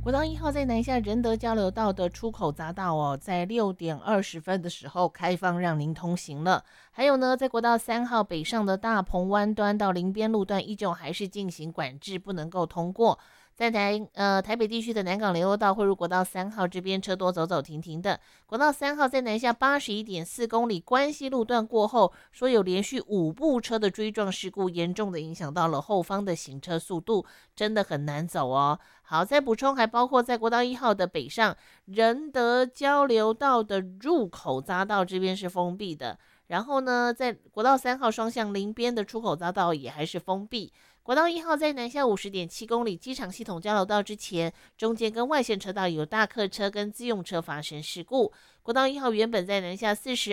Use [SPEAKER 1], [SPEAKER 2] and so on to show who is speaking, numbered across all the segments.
[SPEAKER 1] 国道1号在南下仁德交流道的出口匝道哦，在6点20分的时候开放让您通行了。还有呢，在国道3号北上的大鹏湾端到林边路段依旧还是进行管制，不能够通过。在台北地区的南港联络道汇入国道3号这边车多走走停停的。国道3号在南下81.4公里关西路段过后，说有连续5部车的追撞事故，严重的影响到了后方的行车速度，真的很难走哦。好，再补充还包括在国道1号的北上仁德交流道的入口匝道这边是封闭的，然后呢，在国道3号双向林边的出口匝道也还是封闭。国道1号在南下50.7公里机场系统交流道之前，中间跟外线车道有大客车跟自用车发生事故。国道1号原本在南下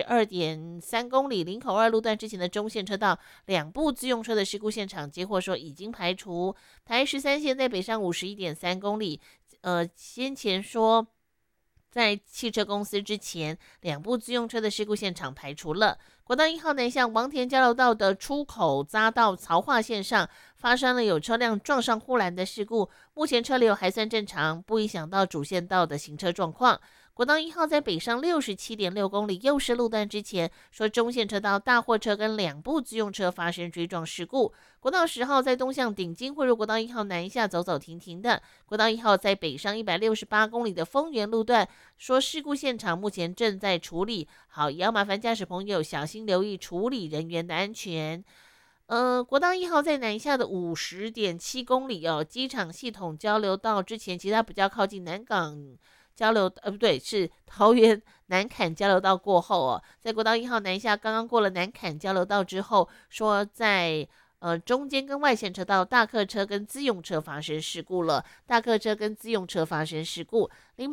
[SPEAKER 1] 42.3公里林口2路段之前的中线车道2部自用车的事故现场，结果说已经排除。台13线在北上51.3公里，先前说在汽车公司之前2部自用车的事故现场排除了。国道1号南向王田交流道的出口匝道曹化线上发生了有车辆撞上护栏的事故，目前车流还算正常，不影响到主线道的行车状况。国道1号在北上67.6公里右势路段之前，说中线车道大货车跟2部自用车发生追撞事故。国道10号在东向顶金汇入国道1号南下走走停停的。国道1号在北上168公里的丰原路段，说事故现场目前正在处理，好，也要麻烦驾驶朋友小心留意处理人员的安全。国道1号在南下的50.7公里哦，机场系统交流道之前，其实它比较靠近南港交流，不对，是桃园南坎交流道过后哦，在国道1号南下刚刚过了南坎交流道之后，说在中间跟外线车道大客车跟自用车发生事故了，大客车跟自用车发生事故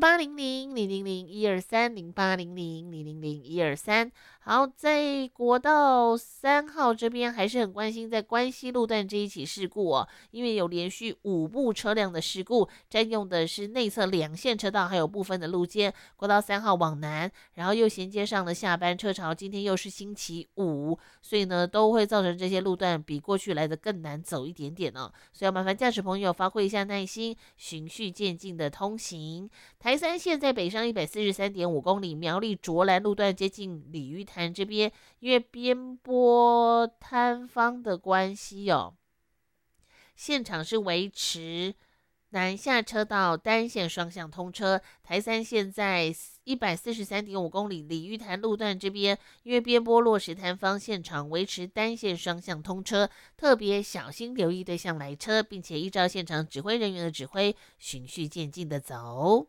[SPEAKER 1] ，0800-000-123，0800-000-123。好，在国道3号这边还是很关心在关西路段这一起事故哦，因为有连续5部车辆的事故，占用的是内侧2线车道还有部分的路肩。国道3号往南，然后又衔接上了下班车潮，今天又是星期五，所以呢都会造成这些路段比过去来的更难走一点点哦，所以要麻烦驾驶朋友发挥一下耐心，循序渐进的通行。台3线在北上143.5公里苗栗卓兰路段接近鲤鱼潭这边，因为边坡摊方的关系哦，现场是维持南下车道单线双向通车。台3线在143.5公里鲤鱼潭路段这边，因为边坡落石滩方现场维持单线双向通车，特别小心留意对向来车，并且依照现场指挥人员的指挥，循序渐进的走。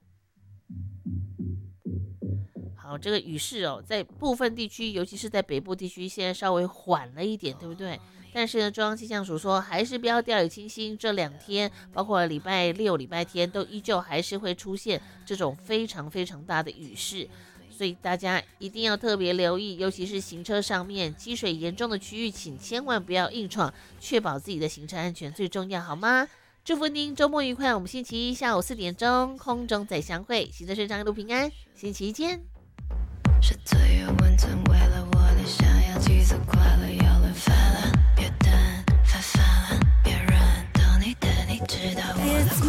[SPEAKER 1] 好，这个雨势哦，在部分地区，尤其是在北部地区，现在稍微缓了一点，对不对？但是呢，中央气象署说，还是不要掉以轻心，这2天，包括礼拜6、礼拜天，都依旧还是会出现这种非常非常大的雨势，所以大家一定要特别留意，尤其是行车上面积水严重的区域，请千万不要硬闯，确保自己的行车安全最重要，好吗？祝福您周末愉快，我们星期一下午4点钟空中再相会，行车顺畅，一路平安，星期一见。
[SPEAKER 2] 是岁月温存，为了我的想要急速快乐，有人烦了，别等，烦了，别人懂你的，你知道我的。